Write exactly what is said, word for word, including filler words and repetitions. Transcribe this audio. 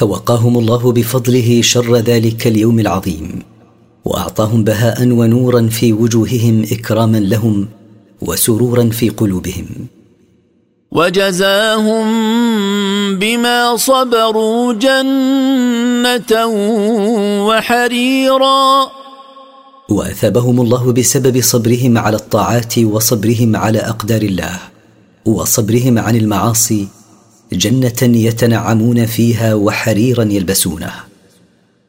فوقاهم الله بفضله شر ذلك اليوم العظيم، وأعطاهم بهاء ونورا في وجوههم إكراما لهم وسرورا في قلوبهم. وجزاهم بما صبروا جنة وحريرا، وأثابهم الله بسبب صبرهم على الطاعات وصبرهم على أقدار الله وصبرهم عن المعاصي جنة يتنعمون فيها وحريرا يلبسونه.